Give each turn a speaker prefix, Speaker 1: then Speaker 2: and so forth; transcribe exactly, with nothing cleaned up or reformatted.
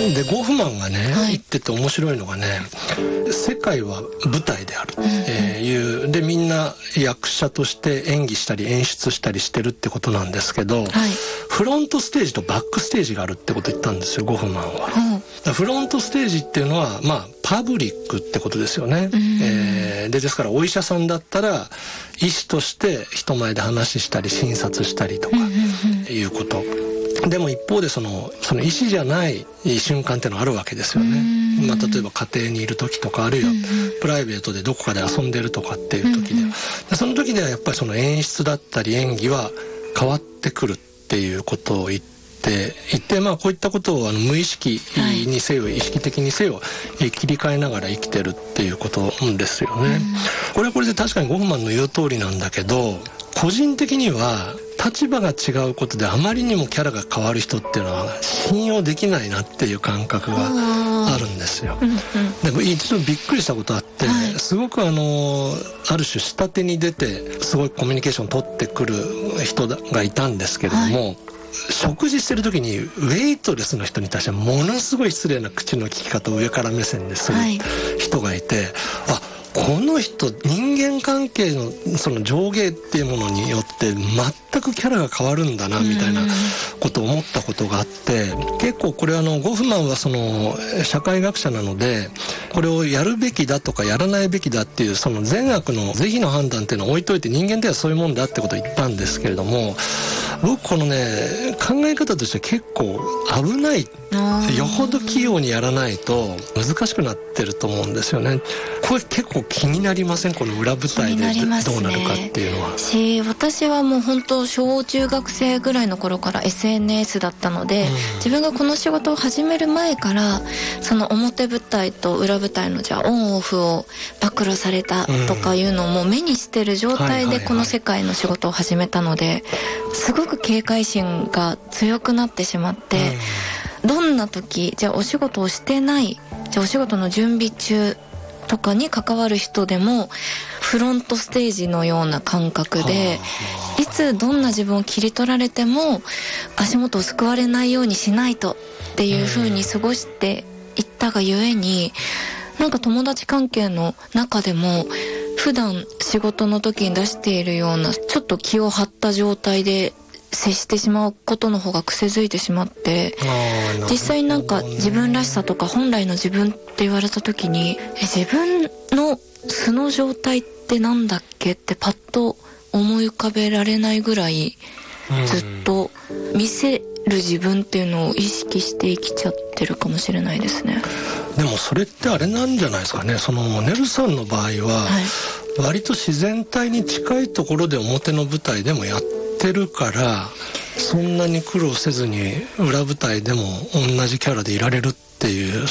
Speaker 1: でゴフマンがね、
Speaker 2: はい、
Speaker 1: 言ってて面白いのがね、世界は舞台である、うん、えー、いうでみんな役者として演技したり演出したりしてるってことなんですけど、はい、フロントステージとバックステージがあるってこと言ったんですよ、ゴフマンは。うん、フロントステージっていうのはまあパブリックってことですよね。うん、えー、でですからお医者さんだったら医師として人前で話したり診察したりとかいうこと、うん、でも一方でそのその医師じゃない瞬間っていうのがあるわけですよね。まあ、例えば家庭にいる時とか、あるいはプライベートでどこかで遊んでるとかっていう時で、でその時ではやっぱりその演出だったり演技は変わってくるっていうことを言っていて、まあこういったことをあの無意識にせよ、はい、意識的にせよ切り替えながら生きてるっていうことですよね。これはこれで確かにゴフマンの言う通りなんだけど、個人的には立場が違うことであまりにもキャラが変わる人っていうのは信用できないなっていう感覚があるんですよ。うんうん、でも一度びっくりしたことあって、はい、すごくあのある種下手に出てすごいコミュニケーション取ってくる人がいたんですけれども、はい、食事してる時にウェイトレスの人に対してものすごい失礼な口の利き方を上から目線でする人がいて、はい、あ、この人人間関係のその上下っていうものによって全くキャラが変わるんだなみたいなことを思ったことがあって、結構これあのゴフマンはその社会学者なので、これをやるべきだとかやらないべきだっていうその善悪の是非の判断っていうのを置いといて、人間ではそういうもんだってことを言ったんですけれども、僕このね考え方として結構危ない、よほど器用にやらないと難しくなってると思うんですよね。これ結構気になりません？この裏舞台でどうなるかっていうのは。
Speaker 2: し、私はもう本当小中学生ぐらいの頃から エスエヌエス だったので、うん、自分がこの仕事を始める前からその表舞台と裏舞台のじゃあオンオフを暴露されたとかいうのをもう目にしてる状態でこの世界の仕事を始めたので、すごく警戒心が強くなってしまって、うん、どんな時、じゃあお仕事をしてない、じゃあお仕事の準備中とかに関わる人でもフロントステージのような感覚で、いつどんな自分を切り取られても足元をすくわれないようにしないとっていう風に過ごしていったがゆえに、なんか友達関係の中でも普段仕事の時に出しているようなちょっと気を張った状態で接してしまうことの方が癖づいてしまって、実際なんか自分らしさとか本来の自分って言われた時に、え自分の素の状態ってなんだっけってパッと思い浮かべられないぐらい、ずっと見せる自分っていうのを意識して生きちゃってるかもしれないですね。
Speaker 1: でもそれってあれなんじゃないですかね。そのネルさんの場合は、はい、割と自然体に近いところで表の舞台でもやってるから、そんなに苦労せずに裏舞台でも同じキャラでいられるっていう、